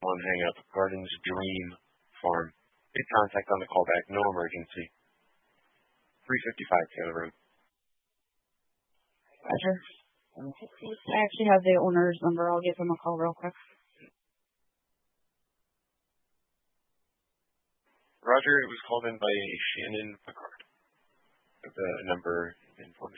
911 hangout. Gardens Dream Farm. Big contact on the callback. No emergency. 355 Taylor Road. Roger. I actually have the owner's number. I'll give him a call real quick. Roger, it was called in by Shannon Picard. The number and phone